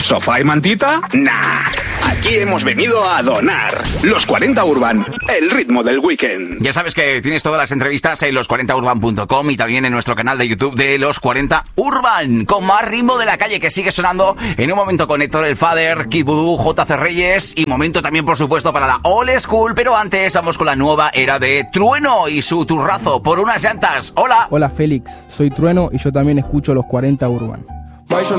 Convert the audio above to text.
¿Sofá y mantita? Nah. Aquí hemos venido a donar. Los 40 Urban, el ritmo del weekend. Ya sabes que tienes todas las entrevistas en los40urban.com y también en nuestro canal de YouTube de Los 40 Urban, con más ritmo de la calle que sigue sonando en un momento con Héctor el Father, Kid Voodoo, JC Reyes y momento también, por supuesto, para la Old School. Pero antes vamos con la nueva era de Trueno y su turrazo por unas llantas. Hola. Hola Félix, soy Trueno y yo también escucho Los 40 Urban.